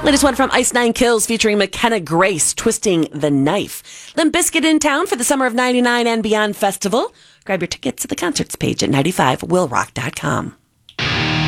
Latest one from Ice Nine Kills featuring McKenna Grace, Twisting the Knife. Limp Bizkit in town for the Summer of '99 and Beyond Festival. Grab your tickets at the concerts page at 95willrock.com.